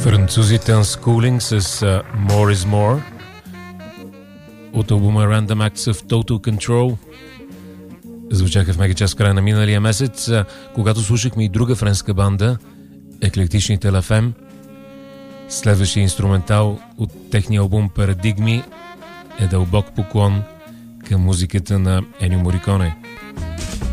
Французите Unschooling с More is More от албума Random Acts of Total Control. Звучаха в Мегачас в края на миналия месец, когато слушахме и друга френска банда, Еклектичните La Femme. Следващия инструментал от техния албум Парадигми е дълбок поклон към музиката на Енио Мориконе.